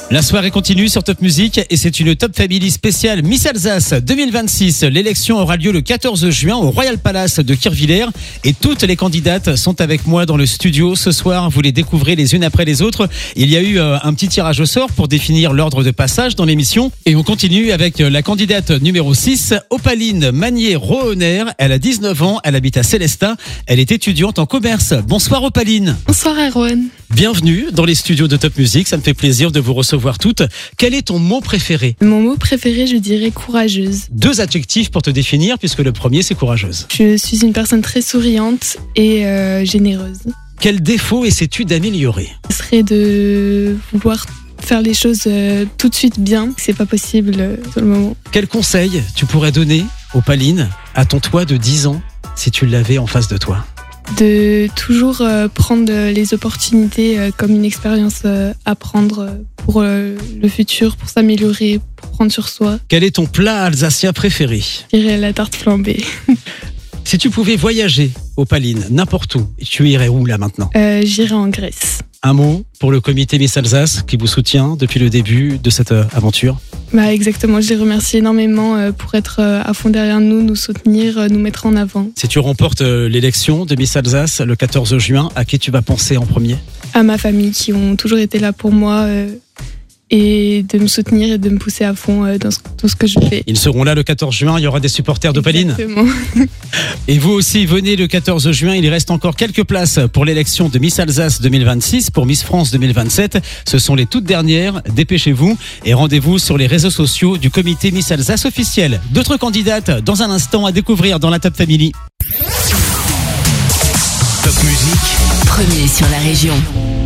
La soirée continue sur Top Music et c'est une Top Family spéciale Miss Alsace 2026. L'élection aura lieu le 14 juin au Royal Palace de Kirchwiller et toutes les candidates sont avec moi dans le studio. Ce soir, vous les découvrez les unes après les autres. Il y a eu un petit tirage au sort pour définir l'ordre de passage dans l'émission et on continue avec la candidate numéro 6, Opaline Magnier-Rohoner. Elle a 19 ans, elle habite à Célestat. Elle est étudiante en commerce. Bonsoir Opaline. Bonsoir Erwan. Bienvenue dans les studios de Top Music, ça me fait plaisir de vous recevoir toutes. Quel est ton mot préféré ? Mon mot préféré, je dirais courageuse. 2 adjectifs pour te définir, puisque le premier c'est courageuse. Je suis une personne très souriante et généreuse. Quel défaut essaies-tu d'améliorer ? Ce serait de vouloir faire les choses tout de suite bien, c'est pas possible sur le moment. Quel conseil tu pourrais donner, Opaline, à ton toi de 10 ans, si tu l'avais en face de toi ? De toujours prendre les opportunités comme une expérience à prendre pour le futur, pour s'améliorer, pour prendre sur soi. Quel est ton plat alsacien préféré ? Je dirais la tarte flambée. Si tu pouvais voyager, Opaline, n'importe où, tu irais où là maintenant ? J'irais en Grèce. Un mot pour le comité Miss Alsace qui vous soutient depuis le début de cette aventure ? Exactement, je les remercie énormément pour être à fond derrière nous, nous soutenir, nous mettre en avant. Si tu remportes l'élection de Miss Alsace le 14 juin, à qui tu vas penser en premier ? À ma famille qui ont toujours été là pour moi et de me soutenir et de me pousser à fond dans tout ce que je fais. Ils seront là le 14 juin, il y aura des supporters d'Opaline. Exactement. Et vous aussi, venez le 14 juin, il reste encore quelques places pour l'élection de Miss Alsace 2026, pour Miss France 2027. Ce sont les toutes dernières, dépêchez-vous et rendez-vous sur les réseaux sociaux du comité Miss Alsace officiel. D'autres candidates dans un instant à découvrir dans la Top Family. Top Music, premier sur la région.